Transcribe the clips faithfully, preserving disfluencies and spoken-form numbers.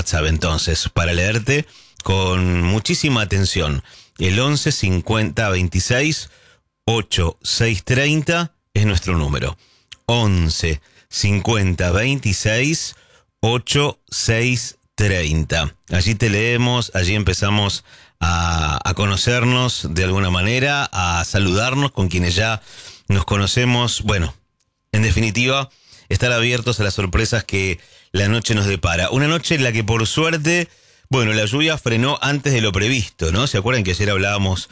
WhatsApp entonces, para leerte con muchísima atención. El once cincuenta veintiséis ochenta y seis treinta es nuestro número. once cincuenta veintiséis ochenta y seis treinta. Allí te leemos, allí empezamos a, a conocernos de alguna manera, a saludarnos con quienes ya nos conocemos. Bueno, en definitiva, estar abiertos a las sorpresas que la noche nos depara. Una noche en la que por suerte, bueno, la lluvia frenó antes de lo previsto, ¿no? ¿Se acuerdan que ayer hablábamos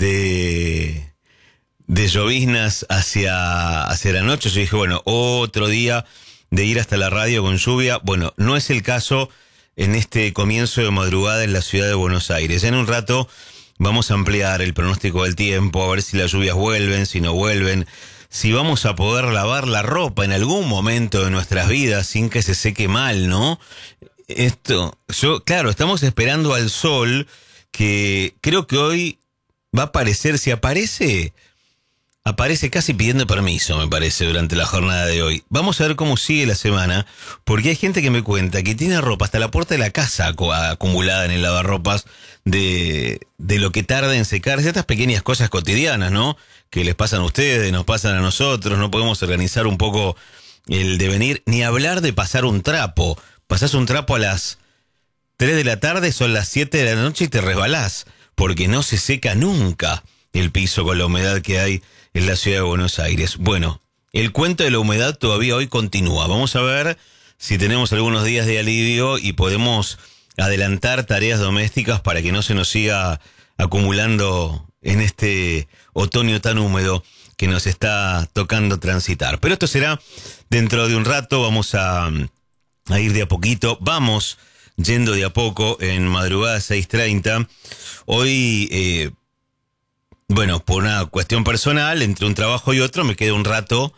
de, de lloviznas hacia, hacia la noche? Yo dije, bueno, otro día de ir hasta la radio con lluvia. Bueno, no es el caso en este comienzo de madrugada en la ciudad de Buenos Aires. En un rato vamos a ampliar el pronóstico del tiempo, a ver si las lluvias vuelven, si no vuelven, si vamos a poder lavar la ropa en algún momento de nuestras vidas sin que se seque mal, ¿no? Esto, yo, claro, estamos esperando al sol, que creo que hoy va a aparecer, si aparece, aparece casi pidiendo permiso, me parece, durante la jornada de hoy. Vamos a ver cómo sigue la semana, porque hay gente que me cuenta que tiene ropa hasta la puerta de la casa acumulada en el lavarropas de, de lo que tarda en secarse. Estas pequeñas cosas cotidianas, ¿no? Que les pasan a ustedes, nos pasan a nosotros, no podemos organizar un poco el devenir, ni hablar de pasar un trapo. Pasás un trapo a las tres de la tarde, son las siete de la noche y te resbalás, porque no se seca nunca el piso con la humedad que hay en la ciudad de Buenos Aires. Bueno, el cuento de la humedad todavía hoy continúa. Vamos a ver si tenemos algunos días de alivio y podemos adelantar tareas domésticas para que no se nos siga acumulando en este otoño tan húmedo que nos está tocando transitar. Pero esto será dentro de un rato. Vamos a, a ir de a poquito. Vamos yendo de a poco en madrugada seis treinta. Hoy, eh, bueno, por una cuestión personal, entre un trabajo y otro, me queda un rato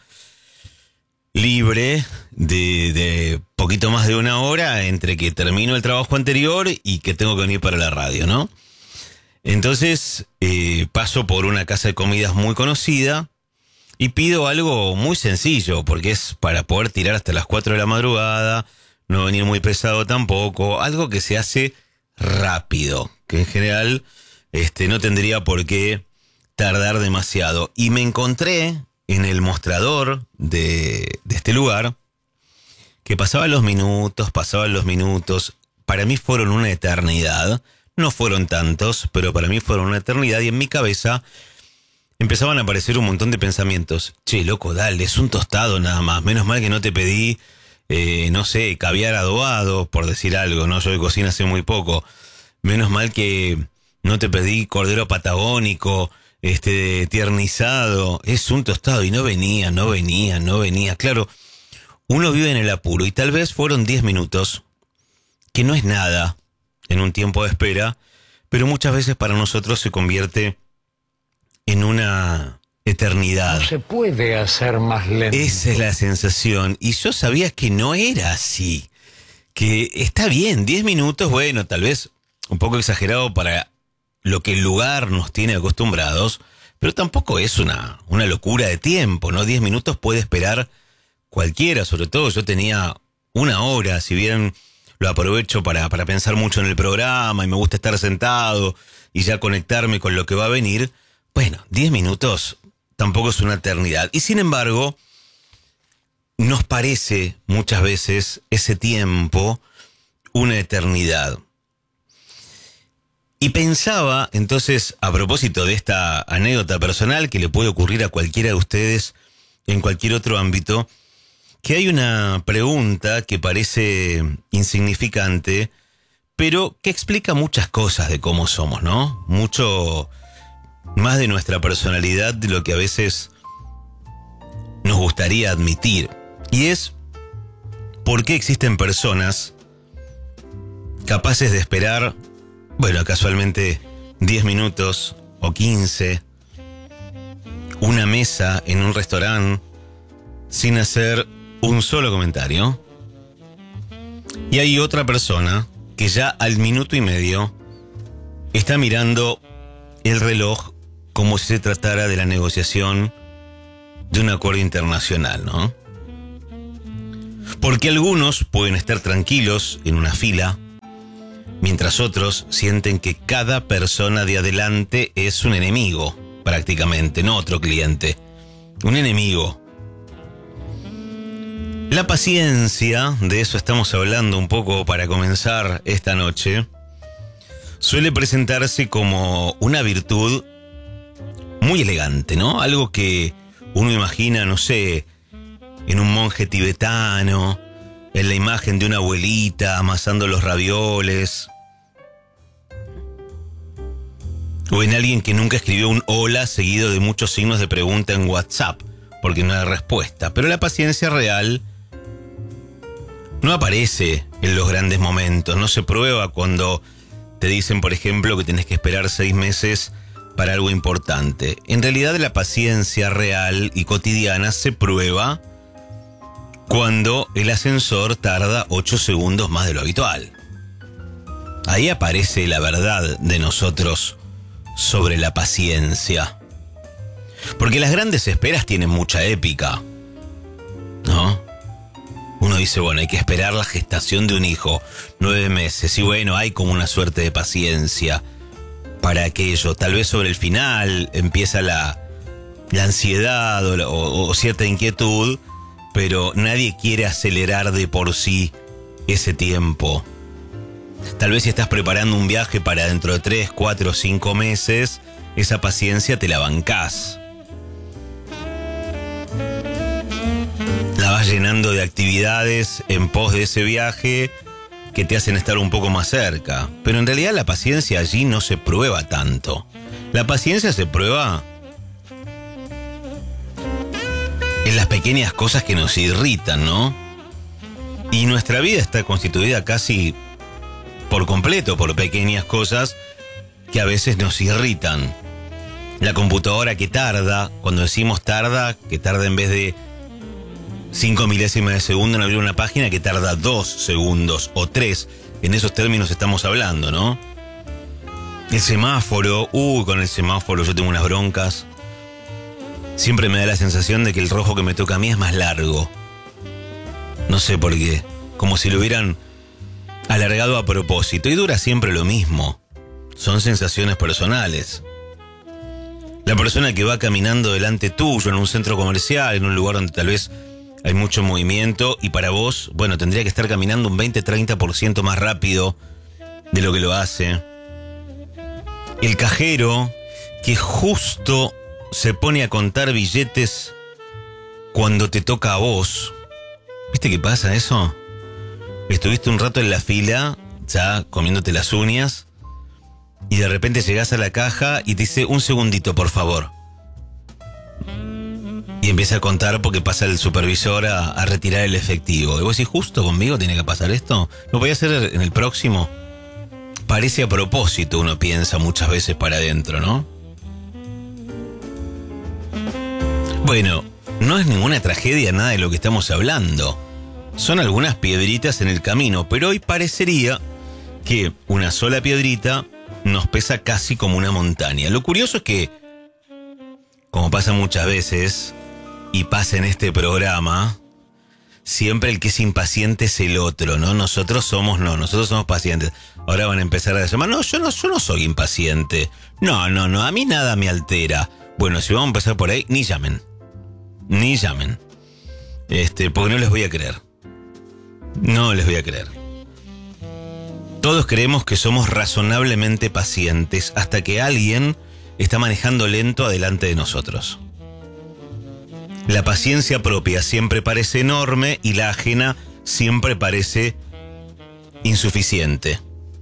libre de, de poquito más de una hora entre que termino el trabajo anterior y que tengo que venir para la radio, ¿no? Entonces eh, paso por una casa de comidas muy conocida y pido algo muy sencillo, porque es para poder tirar hasta las cuatro de la madrugada, no venir muy pesado tampoco, algo que se hace rápido, que en general este, no tendría por qué tardar demasiado. Y me encontré en el mostrador de, de este lugar que pasaban los minutos, pasaban los minutos, para mí fueron una eternidad. No fueron tantos, pero para mí fueron una eternidad y en mi cabeza empezaban a aparecer un montón de pensamientos. Che, loco, dale, es un tostado nada más. Menos mal que no te pedí, eh, no sé, caviar adobado, por decir algo, ¿no? Yo de cocina hace muy poco. Menos mal que no te pedí cordero patagónico, este, tiernizado. Es un tostado y no venía, no venía, no venía. Claro, uno vive en el apuro y tal vez fueron diez minutos, que no es nada en un tiempo de espera, pero muchas veces para nosotros se convierte en una eternidad. No se puede hacer más lento. Esa es la sensación. Y yo sabía que no era así. Que está bien, diez minutos, bueno, tal vez un poco exagerado para lo que el lugar nos tiene acostumbrados, pero tampoco es una, una locura de tiempo, ¿no? diez minutos puede esperar cualquiera, sobre todo yo tenía una hora, si bien lo aprovecho para, para pensar mucho en el programa y me gusta estar sentado y ya conectarme con lo que va a venir. Bueno, diez minutos tampoco es una eternidad. Y sin embargo, nos parece muchas veces ese tiempo una eternidad. Y pensaba, entonces, a propósito de esta anécdota personal que le puede ocurrir a cualquiera de ustedes en cualquier otro ámbito, que hay una pregunta que parece insignificante, pero que explica muchas cosas de cómo somos, ¿no? Mucho más de nuestra personalidad de lo que a veces nos gustaría admitir. Y es, ¿por qué existen personas capaces de esperar, bueno, casualmente diez minutos o quince, una mesa en un restaurante sin hacer un solo comentario? Y hay otra persona que ya al minuto y medio está mirando el reloj como si se tratara de la negociación de un acuerdo internacional, ¿no? Porque algunos pueden estar tranquilos en una fila mientras otros sienten que cada persona de adelante es un enemigo, prácticamente, no otro cliente, un enemigo. La paciencia, de eso estamos hablando un poco para comenzar esta noche, suele presentarse como una virtud muy elegante, ¿no? Algo que uno imagina, no sé, en un monje tibetano, en la imagen de una abuelita amasando los ravioles, o en alguien que nunca escribió un hola seguido de muchos signos de pregunta en WhatsApp, porque no hay respuesta. Pero la paciencia real no aparece en los grandes momentos, no se prueba cuando te dicen, por ejemplo, que tienes que esperar seis meses para algo importante. En realidad la paciencia real y cotidiana se prueba cuando el ascensor tarda ocho segundos más de lo habitual. Ahí aparece la verdad de nosotros sobre la paciencia. Porque las grandes esperas tienen mucha épica, ¿no? Uno dice, bueno, hay que esperar la gestación de un hijo, nueve meses, y bueno, hay como una suerte de paciencia para aquello. Tal vez sobre el final empieza la, la ansiedad o, o, o cierta inquietud, pero nadie quiere acelerar de por sí ese tiempo. Tal vez si estás preparando un viaje para dentro de tres, cuatro, cinco meses, esa paciencia te la bancás. La vas llenando de actividades en pos de ese viaje que te hacen estar un poco más cerca. Pero en realidad la paciencia allí no se prueba tanto. La paciencia se prueba en las pequeñas cosas que nos irritan, ¿no? Y nuestra vida está constituida casi por completo por pequeñas cosas que a veces nos irritan. La computadora que tarda, cuando decimos tarda, que tarda en vez de cinco milésimas de segundo en abrir una página, que tarda dos segundos o tres. En esos términos estamos hablando, ¿no? El semáforo, uy, con el semáforo yo tengo unas broncas. Siempre me da la sensación de que el rojo que me toca a mí es más largo. No sé por qué. Como si lo hubieran alargado a propósito. Y dura siempre lo mismo. Son sensaciones personales. La persona que va caminando delante tuyo en un centro comercial, en un lugar donde tal vez hay mucho movimiento, y para vos, bueno, tendría que estar caminando un veinte a treinta por ciento más rápido de lo que lo hace. El cajero que justo se pone a contar billetes cuando te toca a vos. ¿Viste qué pasa eso? Estuviste un rato en la fila, ya comiéndote las uñas, y de repente llegás a la caja y te dice, un segundito, por favor. Y empieza a contar porque pasa el supervisor a, a retirar el efectivo. Y vos decís, justo conmigo tiene que pasar esto. ¿No podía ser en el próximo? Parece a propósito, uno piensa muchas veces para adentro, ¿no? Bueno, no es ninguna tragedia nada de lo que estamos hablando. Son algunas piedritas en el camino, pero hoy parecería que una sola piedrita nos pesa casi como una montaña. Lo curioso es que, como pasa muchas veces, y pasa en este programa, siempre el que es impaciente es el otro, ¿no? Nosotros somos, no, nosotros somos pacientes. Ahora van a empezar a decir, no, yo no, yo no soy impaciente. No, no, no, a mí nada me altera. Bueno, si vamos a empezar por ahí, ni llamen. Ni llamen. Este, porque no les voy a creer. No les voy a creer. Todos creemos que somos razonablemente pacientes hasta que alguien está manejando lento adelante de nosotros. La paciencia propia siempre parece enorme y la ajena siempre parece insuficiente.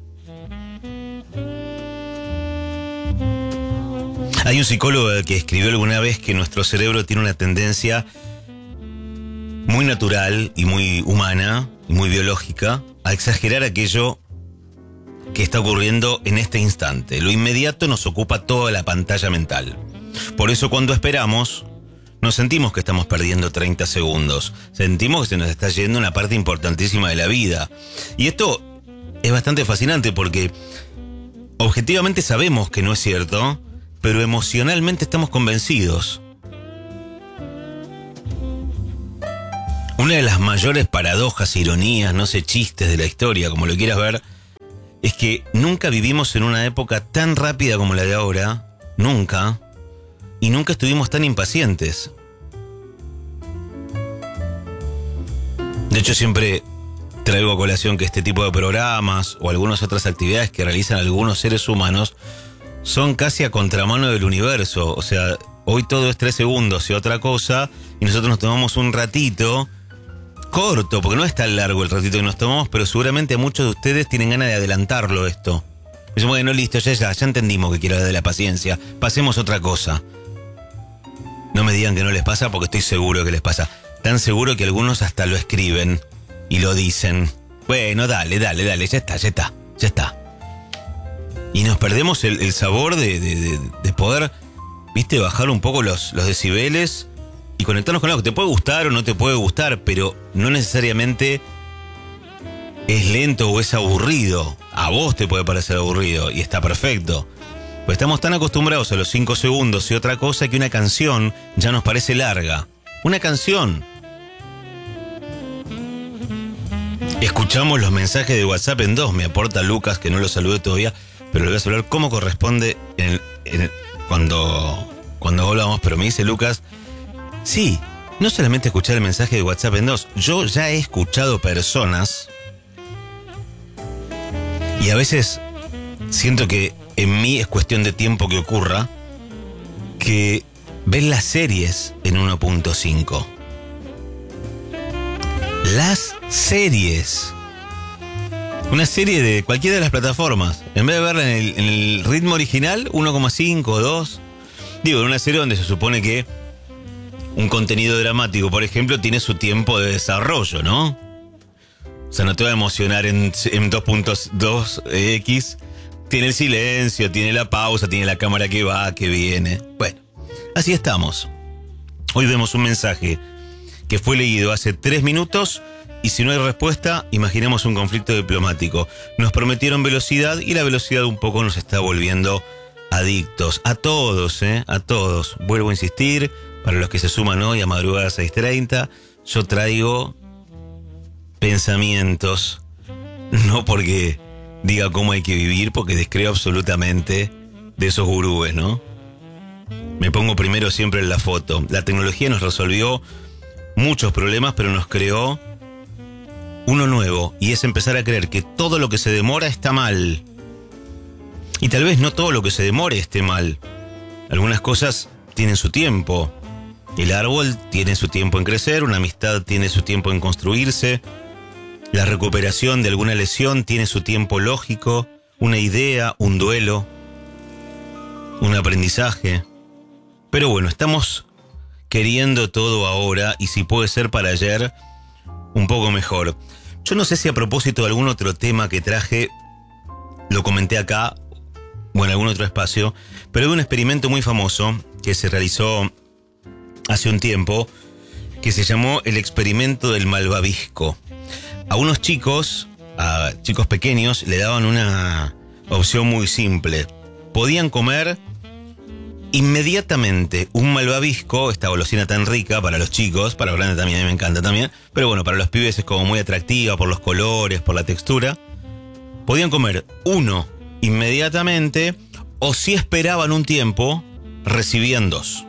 Hay un psicólogo que escribió alguna vez que nuestro cerebro tiene una tendencia muy natural y muy humana y muy biológica a exagerar aquello que está ocurriendo en este instante. Lo inmediato nos ocupa toda la pantalla mental. Por eso cuando esperamos, no sentimos que estamos perdiendo treinta segundos. Sentimos que se nos está yendo una parte importantísima de la vida. Y esto es bastante fascinante porque objetivamente sabemos que no es cierto, pero emocionalmente estamos convencidos. Una de las mayores paradojas, ironías, no sé, chistes de la historia, como lo quieras ver, es que nunca vivimos en una época tan rápida como la de ahora, nunca, y nunca estuvimos tan impacientes. De hecho, siempre traigo a colación que este tipo de programas o algunas otras actividades que realizan algunos seres humanos son casi a contramano del universo. O sea, hoy todo es tres segundos y otra cosa, y nosotros nos tomamos un ratito corto, porque no es tan largo el ratito que nos tomamos, pero seguramente muchos de ustedes tienen ganas de adelantarlo esto. Dicen, bueno, listo, ya, ya, ya entendimos que quiero hablar de la paciencia, pasemos a otra cosa. No me digan que no les pasa, porque estoy seguro que les pasa. Tan seguro que algunos hasta lo escriben y lo dicen. Bueno, dale, dale, dale, ya está, ya está, ya está. Y nos perdemos el, el sabor de, de, de, de poder, viste, bajar un poco los, los decibeles y conectarnos con algo que te puede gustar o no te puede gustar, pero no necesariamente es lento o es aburrido. A vos te puede parecer aburrido y está perfecto. Pues estamos tan acostumbrados a los cinco segundos y otra cosa que una canción ya nos parece larga. Una canción. Escuchamos los mensajes de WhatsApp en dos. Me aporta Lucas, que no lo saludé todavía, pero le voy a saludar cómo corresponde en el, en el, cuando, cuando hablamos. Pero me dice Lucas, sí, no solamente escuchar el mensaje de WhatsApp en dos. Yo ya he escuchado personas y a veces siento que en mí es cuestión de tiempo que ocurra, que ven las series en uno punto cinco. Las series. Una serie de cualquiera de las plataformas. En vez de verla en el, en el ritmo original, uno coma cinco o dos. Digo, en una serie donde se supone que un contenido dramático, por ejemplo, tiene su tiempo de desarrollo, ¿no? O sea, no te va a emocionar en, en dos punto dos equis. Tiene el silencio, tiene la pausa, tiene la cámara que va, que viene. Bueno, así estamos. Hoy vemos un mensaje que fue leído hace tres minutos y si no hay respuesta, imaginemos un conflicto diplomático. Nos prometieron velocidad y la velocidad un poco nos está volviendo adictos. A todos, ¿eh? A todos. Vuelvo a insistir, para los que se suman hoy a madrugada seis treinta, yo traigo pensamientos, no porque diga cómo hay que vivir, porque descreo absolutamente de esos gurúes, ¿no? Me pongo primero siempre en la foto. La tecnología nos resolvió muchos problemas, pero nos creó uno nuevo, y es empezar a creer que todo lo que se demora está mal. Y tal vez no todo lo que se demore esté mal. Algunas cosas tienen su tiempo. El árbol tiene su tiempo en crecer, una amistad tiene su tiempo en construirse, la recuperación de alguna lesión tiene su tiempo lógico, una idea, un duelo, un aprendizaje. Pero bueno, estamos queriendo todo ahora, y si puede ser para ayer, un poco mejor. Yo no sé si a propósito de algún otro tema que traje, lo comenté acá o en algún otro espacio, pero hay un experimento muy famoso que se realizó hace un tiempo, que se llamó el experimento del malvavisco. A unos chicos, a chicos pequeños, le daban una opción muy simple. Podían comer inmediatamente un malvavisco, esta golosina tan rica para los chicos, para los grandes también, a mí me encanta también, pero bueno, para los pibes es como muy atractiva por los colores, por la textura. Podían comer uno inmediatamente, o si esperaban un tiempo, recibían dos.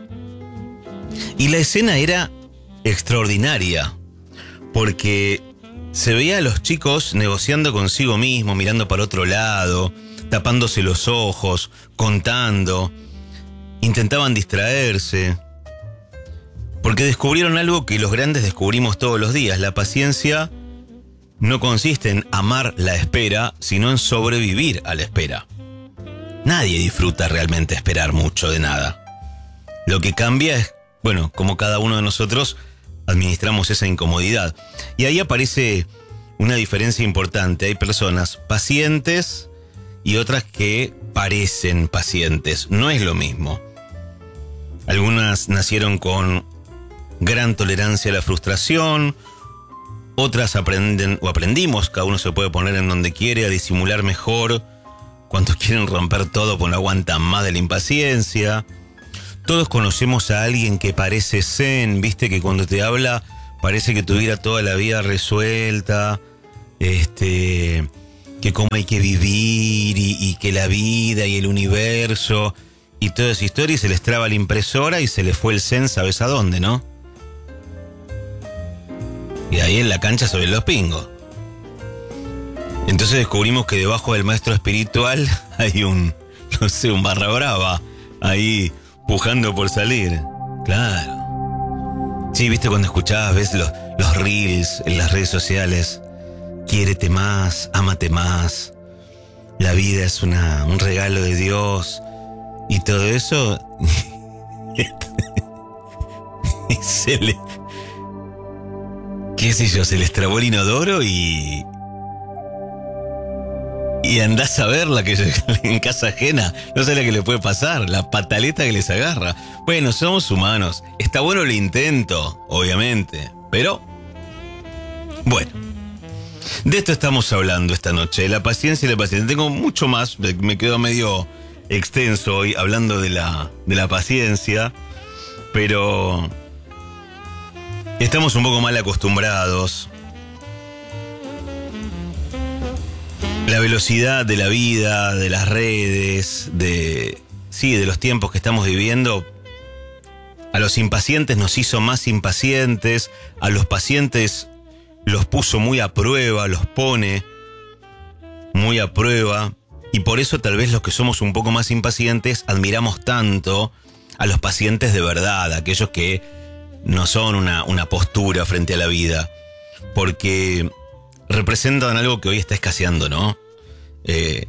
Y la escena era extraordinaria, porque se veía a los chicos negociando consigo mismo, mirando para otro lado, tapándose los ojos, contando. Intentaban distraerse, porque descubrieron algo que los grandes descubrimos todos los días. La paciencia no consiste en amar la espera, sino en sobrevivir a la espera. Nadie disfruta realmente esperar mucho de nada. Lo que cambia es, bueno, cómo cada uno de nosotros administramos esa incomodidad. Y ahí aparece una diferencia importante. Hay personas pacientes y otras que parecen pacientes. No es lo mismo. Algunas nacieron con gran tolerancia a la frustración, otras aprenden o aprendimos, cada uno se puede poner en donde quiere, a disimular mejor cuando quieren romper todo, pues no aguantan más de la impaciencia. Todos conocemos a alguien que parece zen, viste, que cuando te habla parece que tuviera toda la vida resuelta, este, que cómo hay que vivir y, y que la vida y el universo y toda esa historia, y se les traba la impresora y se les fue el zen, ¿sabes a dónde, no? Y ahí en la cancha sobre los pingos. Entonces descubrimos que debajo del maestro espiritual hay un, no sé, un barra brava ahí pujando por salir. Claro. Sí, viste cuando escuchabas, ves los, los reels en las redes sociales. Quiérete más, ámate más. La vida es una, un regalo de Dios. Y todo eso. Y se le. Qué sé yo, se les trabó el inodoro y. Y andás a verla que en casa ajena. No sé la que le puede pasar, la pataleta que les agarra. Bueno, somos humanos. Está bueno el intento, obviamente. Pero. Bueno. De esto estamos hablando esta noche, la paciencia y la paciencia. Tengo mucho más, me quedo medio extenso hoy hablando de la, de la paciencia, pero estamos un poco mal acostumbrados. La velocidad de la vida, de las redes, de sí, de los tiempos que estamos viviendo, a los impacientes nos hizo más impacientes, a los pacientes los puso muy a prueba, los pone muy a prueba, y por eso tal vez los que somos un poco más impacientes admiramos tanto a los pacientes de verdad, aquellos que no son una, una postura frente a la vida, porque representan algo que hoy está escaseando, ¿no? Eh,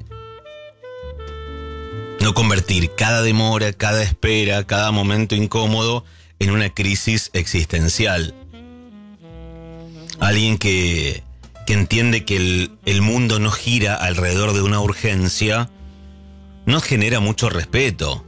no convertir cada demora, cada espera, cada momento incómodo en una crisis existencial. Alguien que, que entiende que el, el mundo no gira alrededor de una urgencia, nos genera mucho respeto.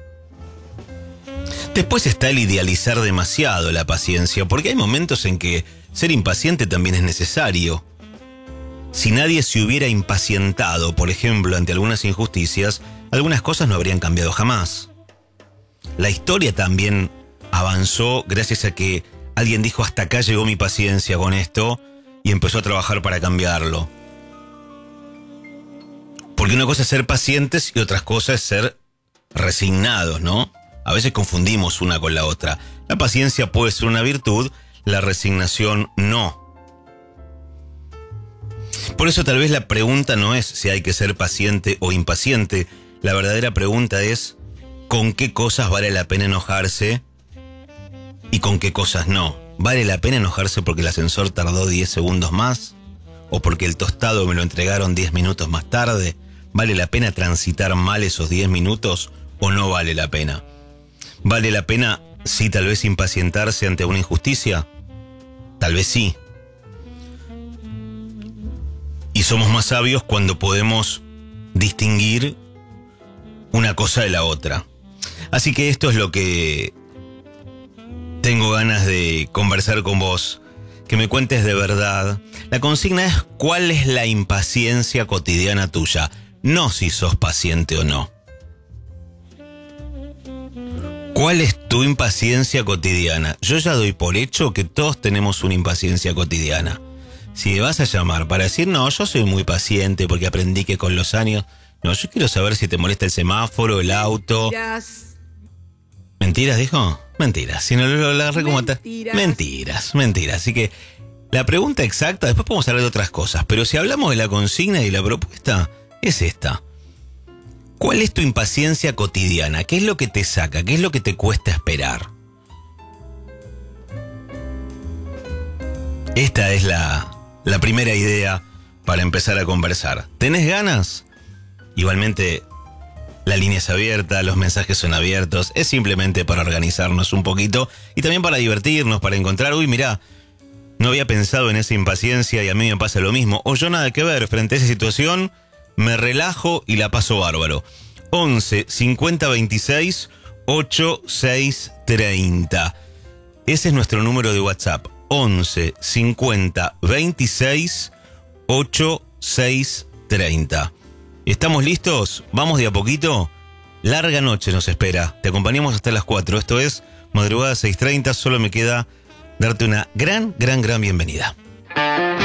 Después está el idealizar demasiado la paciencia, porque hay momentos en que ser impaciente también es necesario. Si nadie se hubiera impacientado, por ejemplo, ante algunas injusticias, algunas cosas no habrían cambiado jamás. La historia también avanzó gracias a que alguien dijo: hasta acá llegó mi paciencia con esto, y empezó a trabajar para cambiarlo. Porque una cosa es ser pacientes y otra cosa es ser resignados, ¿no? A veces confundimos una con la otra. La paciencia puede ser una virtud, la resignación no. Por eso tal vez la pregunta no es si hay que ser paciente o impaciente. La verdadera pregunta es ¿con qué cosas vale la pena enojarse y con qué cosas no? ¿Vale la pena enojarse porque el ascensor tardó diez segundos más? ¿O porque el tostado me lo entregaron diez minutos más tarde? ¿Vale la pena transitar mal esos diez minutos o no vale la pena? ¿Vale la pena, sí, tal vez impacientarse ante una injusticia? Tal vez sí. Y somos más sabios cuando podemos distinguir una cosa de la otra. Así que esto es lo que tengo ganas de conversar con vos, que me cuentes de verdad. La consigna es: ¿cuál es la impaciencia cotidiana tuya? No si sos paciente o no. ¿Cuál es tu impaciencia cotidiana? Yo ya doy por hecho que todos tenemos una impaciencia cotidiana. Si me vas a llamar para decir: no, yo soy muy paciente porque aprendí que con los años... No, yo quiero saber si te molesta el semáforo, el auto... Mentiras. ¿Mentiras, dijo? Mentiras. Si no lo agarré como... Mentiras. Mentiras, mentiras. Así que la pregunta exacta, después podemos hablar de otras cosas, pero si hablamos de la consigna y la propuesta, es esta. ¿Cuál es tu impaciencia cotidiana? ¿Qué es lo que te saca? ¿Qué es lo que te cuesta esperar? Esta es la, la primera idea para empezar a conversar. ¿Tenés ganas? Igualmente, la línea es abierta, los mensajes son abiertos. Es simplemente para organizarnos un poquito y también para divertirnos, para encontrar... Uy, mirá, no había pensado en esa impaciencia y a mí me pasa lo mismo. O yo nada que ver, frente a esa situación, me relajo y la paso bárbaro. once cincuenta veintiséis ochenta y seis treinta. Ese es nuestro número de WhatsApp. once cincuenta veintiséis ochenta y seis treinta. ¿Estamos listos? ¿Vamos de a poquito? Larga noche nos espera. Te acompañamos hasta las cuatro. Esto es Madrugada seis treinta. Solo me queda darte una gran, gran, gran bienvenida.